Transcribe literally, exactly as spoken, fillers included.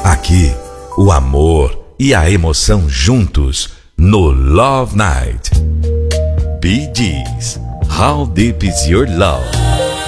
Aqui, o amor e a emoção juntos no Love Night. Bee Gees, How Deep Is Your Love?